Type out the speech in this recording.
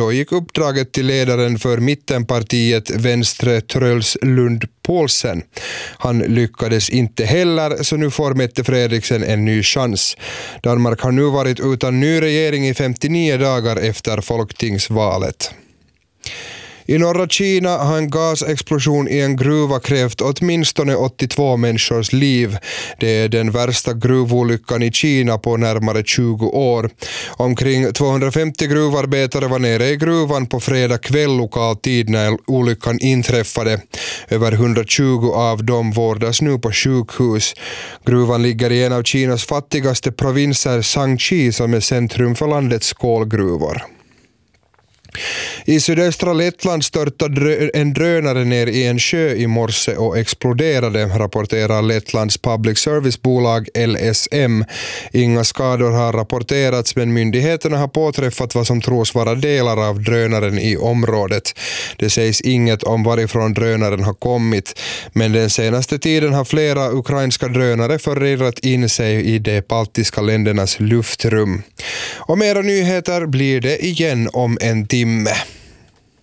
då gick uppdraget till ledaren för mittenpartiet Venstre Truls Lund Poulsen. Han lyckades inte heller, så nu får Mette Frederiksen en ny chans. Danmark har nu varit utan ny regering i 59 dagar efter folktingsvalet. I norra Kina har en gasexplosion i en gruva krävt åtminstone 82 människors liv. Det är den värsta gruvolyckan i Kina på närmare 20 år. Omkring 250 gruvarbetare var nere i gruvan på fredag kväll lokal tid när olyckan inträffade. Över 120 av dem vårdas nu på sjukhus. Gruvan ligger i en av Kinas fattigaste provinser, Sangchi, som är centrum för landets kolgruvor. I sydöstra Lettland störtade en drönare ner i en sjö i morse och exploderade, rapporterar Lettlands public service-bolag LSM. Inga skador har rapporterats, men myndigheterna har påträffat vad som tros vara delar av drönaren i området. Det sägs inget om varifrån drönaren har kommit, men den senaste tiden har flera ukrainska drönare förirrat in sig i de baltiska ländernas luftrum. Och mera nyheter blir det igen om en timme.